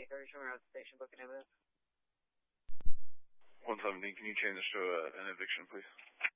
30 Sherman Road Station, booking evidence. 117, can you change this to an eviction, please?